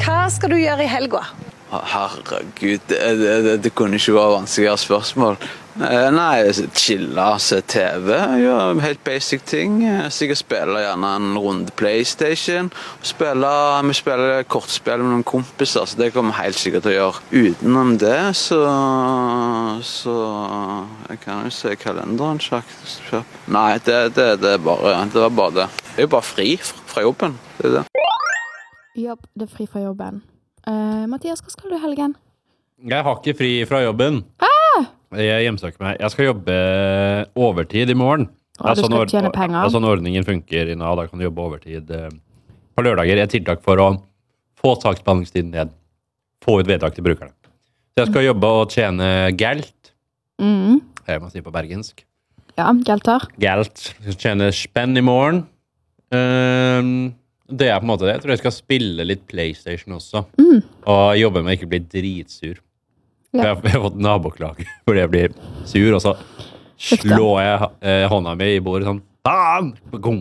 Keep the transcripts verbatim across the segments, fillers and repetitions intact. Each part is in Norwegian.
Hva skal du gjøre i helga? Herregud, det, det, det, det kunne ikke være vanskeligere spørsmål. Nei, chille, se T V, gjøre helt basic ting. Sikkert spille gjerne en runde PlayStation. Spille, vi spiller kortspill med noen kompiser, så det kommer helt sikkert til å gjøre. Utenom det, så, så jeg kan jo se kalenderen kjapt. Nei, det, det, det, er bare, det var bare det. Det er jo bare fri fra jobben, det er det. Jobb, det er fri fra jobben. Uh, Mathias, hva skal du i helgen? Jeg har ikke fri fra jobben. Ah! Jeg hjemsøker meg. Jeg skal jobbe overtid i morgen. Å, du skal tjene penger. Det er sånn ordningen funker i Nav. Da kan du jobbe overtid på lørdager. Et tiltak for å få saksbehandlingstiden ned. Få ut vedtak til brukerne. Så jeg skal jobbe og tjene gelt. Mm. Jeg må si på bergensk. Ja, gelter. Gelt. Jeg skal tjene spenn i morgen. Um, Det er på en måte det. Jeg tror jeg skal spille litt PlayStation også. Mm. Og jobbe med å ikke bli dritsur. Ja. Jeg, har, jeg har fått naboklage fordi jeg blir sur, og så slår jeg eh, hånda mi i bordet sånn. Bam! Gong!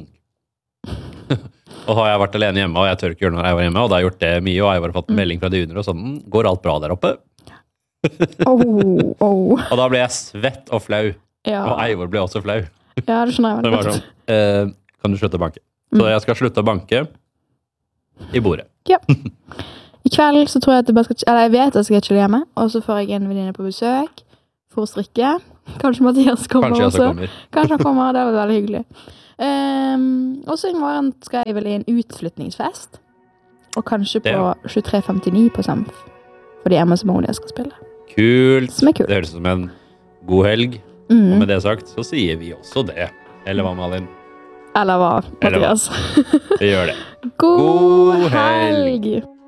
Og har jeg vært alene hjemme, og jeg tør ikke gjøre når jeg var hjemme, og da har jeg gjort det mye, og jeg har fått melding fra de under, og sånn, går alt bra der oppe? oh, oh. Og da ble jeg svett og flau. Ja. Og Eivor ble også flau. Ja, det skjønner jeg. Det var sånn, eh, kan du slutte å banke? Så jeg skal slutte å banke i bordet. Ja. I kveld så tror jeg at jeg bare skal, eller jeg vet at jeg skal chille hjemme, og så får jeg en venninne på besøk for å strikke. Kanskje Mathias kommer Kanskje jeg også. kommer. Kanskje han kommer, det var veldig hyggelig. Um, og så i morgen skal jeg vel i en utflytningsfest, og kanskje på tjuetre femtini på Samf, fordi Emma Simone skal spille. Kult. Som er kult. Det høres ut som en god helg. Mm. Og med det sagt, så sier vi også det. Eller hva, Malin? Eller hva, Mathias? Vi gjør det. God, God helg! helg!